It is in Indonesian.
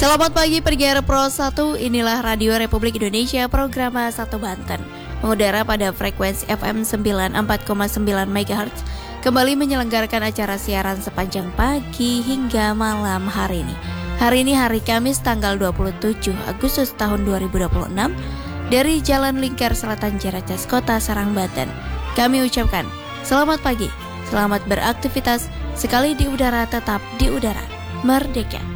Selamat pagi pendengar Pro 1, inilah Radio Republik Indonesia program 1 Banten. Mengudara pada frekuensi FM 94,9 MHz, kembali menyelenggarakan acara siaran sepanjang pagi hingga malam hari ini. Hari ini hari Kamis tanggal 27 Agustus tahun 2026 dari Jalan Lingkar Selatan Ciracas, Kota Serang, Banten. Kami ucapkan selamat pagi, selamat beraktivitas, sekali di udara tetap di udara, merdeka.